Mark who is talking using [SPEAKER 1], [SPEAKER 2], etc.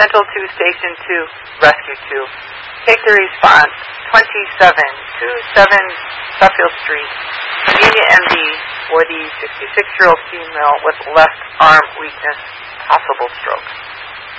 [SPEAKER 1] Central 2, Station 2, Rescue 2. Take the response, 2727 Suffield Street, Virginia, MD, for the 66-year-old female with left arm weakness, possible stroke.